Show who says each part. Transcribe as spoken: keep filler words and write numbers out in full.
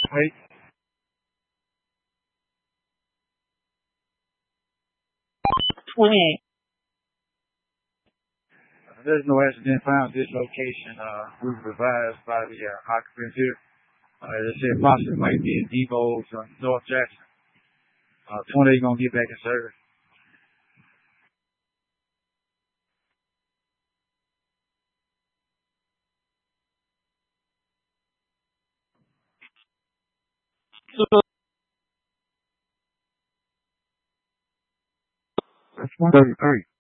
Speaker 1: Wait,
Speaker 2: twenty-eight.
Speaker 1: there's no accident found at this location. Uh, we were advised by the uh, occupants here. Uh, they said possibly might be in Debo's uh, North Jackson. Uh, twenty-eight gonna get back in service. That's one thirty-three.